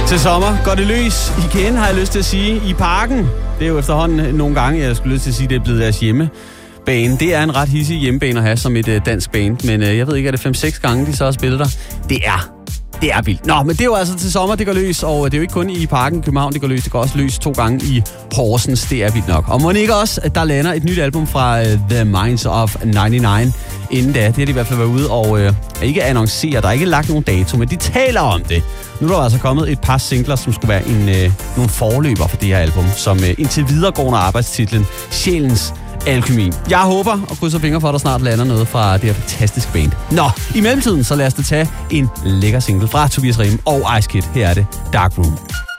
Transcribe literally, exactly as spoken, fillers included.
Til sommer går det løs igen, har jeg lyst til at sige, i Parken. Det er jo efterhånden nogle gange, jeg skulle lyst til at sige, det er blevet deres hjemmebane. Det er en ret hissig hjemmebane at have som et uh, dansk band, men uh, jeg ved ikke, er det fem seks gange, de så har spillet der? Det er, det er vildt. Nå, men det er jo altså til sommer, det går løs, og det er jo ikke kun i Parken i København, det går løs. Det går også løs to gange i Horsens, det er vildt nok. Og må ikke også, at der lander et nyt album fra uh, The Minds of nioghalvfems inden da. Det har de i hvert fald været ude og uh, ikke annoncere, der er ikke lagt nogen dato, men de taler om det. Nu er der altså kommet et par singler, som skulle være en, øh, nogle forløber for det her album, som øh, indtil videre går under arbejdstitlen Sjælens Alkemi. Jeg håber og krydser fingre for, at der snart lander noget fra det her fantastiske band. Nå, i mellemtiden så lad os da tage en lækker single fra Tobias Rahim og Ice Kid. Her er det Dark Room.